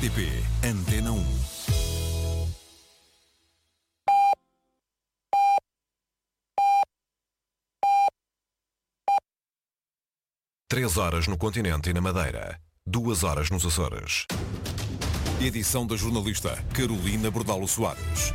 RTP Antena 1. Três horas no continente e na Madeira, 2 horas nos Açores. Edição da jornalista Carolina Bordalo Soares.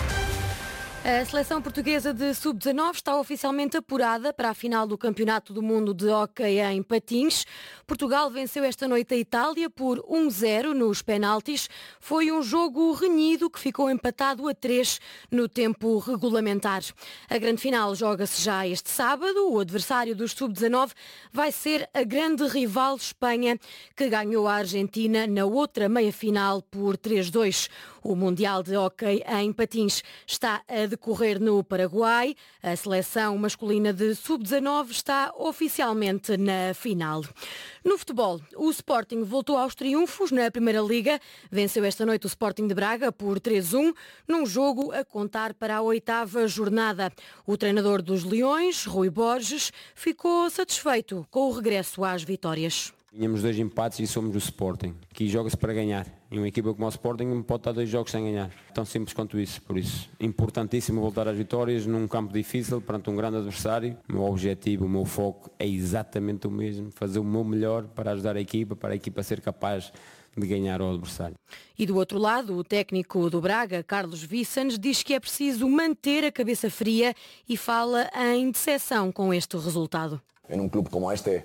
A seleção portuguesa de sub-19 está oficialmente apurada para a final do Campeonato do Mundo de Hóquei em Patins. Portugal venceu esta noite a Itália por 1-0 nos penaltis. Foi um jogo renhido que ficou empatado a 3 no tempo regulamentar. A grande final joga-se já este sábado. O adversário dos sub-19 vai ser a grande rival Espanha, que ganhou a Argentina na outra meia-final por 3-2. O Mundial de Hóquei em Patins está a decorrer no Paraguai. A seleção masculina de sub-19 está oficialmente na final. No futebol, o Sporting voltou aos triunfos na Primeira Liga. Venceu esta noite o Sporting de Braga por 3-1, num jogo a contar para a 8ª jornada. O treinador dos Leões, Rui Borges, ficou satisfeito com o regresso às vitórias. Tínhamos 2 empates e somos o Sporting. Aqui joga-se para ganhar. E uma equipa como o Sporting não pode estar 2 jogos sem ganhar. Tão simples quanto isso. Por isso, importantíssimo voltar às vitórias num campo difícil, perante um grande adversário. O meu objetivo, o meu foco é exatamente o mesmo. Fazer o meu melhor para ajudar a equipa, para a equipa ser capaz de ganhar ao adversário. E do outro lado, o técnico do Braga, Carlos Vicens, diz que é preciso manter a cabeça fria e fala em decepção com este resultado. Num clube como este,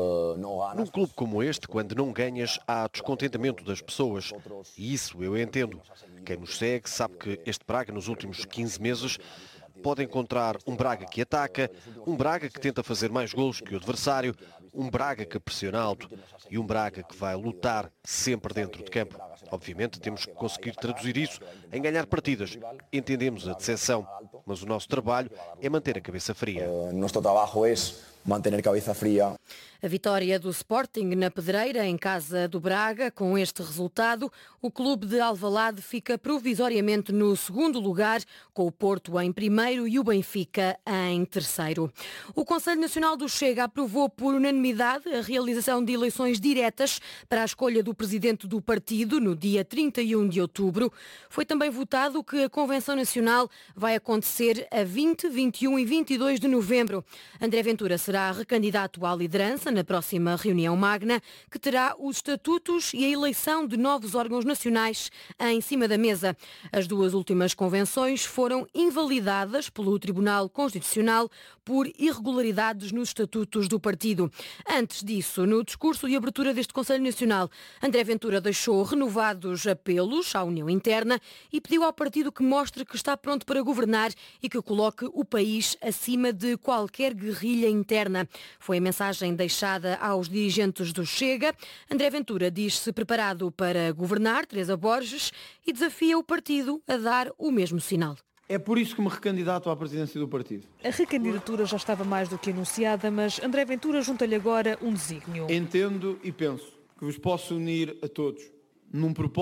Num clube como este, quando não ganhas, há descontentamento das pessoas. E isso eu entendo. Quem nos segue sabe que este Braga, nos últimos 15 meses, pode encontrar um Braga que ataca, um Braga que tenta fazer mais golos que o adversário, um Braga que pressiona alto e um Braga que vai lutar sempre dentro de campo. Obviamente temos que conseguir traduzir isso em ganhar partidas. Entendemos a decepção, mas o nosso trabalho é manter a cabeça fria. nosso trabalho é manter a cabeça fria. A vitória do Sporting na Pedreira, em casa do Braga. Com este resultado, o clube de Alvalade fica provisoriamente no 2º lugar, com o Porto em 1º e o Benfica em 3º. O Conselho Nacional do Chega aprovou por unanimidade a realização de eleições diretas para a escolha do presidente do partido no dia 31 de outubro. Foi também votado que a Convenção Nacional vai acontecer a 20, 21 e 22 de novembro. André Ventura será recandidato à liderança na próxima reunião magna, que terá os estatutos e a eleição de novos órgãos nacionais em cima da mesa. As 2 últimas convenções foram invalidadas pelo Tribunal Constitucional por irregularidades nos estatutos do partido. Antes disso, no discurso de abertura deste Conselho Nacional, André Ventura deixou renovados apelos à União Interna e pediu ao partido que mostre que está pronto para governar e que coloque o país acima de qualquer guerrilha interna. Foi a mensagem deixada aos dirigentes do Chega. André Ventura diz-se preparado para governar, Teresa Borges, e desafia o partido a dar o mesmo sinal. É por isso que me recandidato à presidência do partido. A recandidatura já estava mais do que anunciada, mas André Ventura junta-lhe agora um desígnio. Entendo e penso que vos posso unir a todos num propósito